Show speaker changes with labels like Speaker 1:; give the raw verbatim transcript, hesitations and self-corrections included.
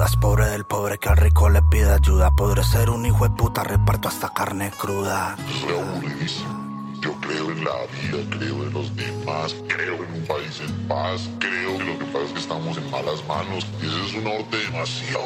Speaker 1: Judas, pobre del pobre que al rico le pide ayuda. Podré ser un hijo de puta, reparto hasta carne cruda.
Speaker 2: Es re aburridísimo. Yo creo en la vida, creo en los demás, creo en un país en paz, creo que lo que pasa es que estamos en malas manos y ese es un norte demasiado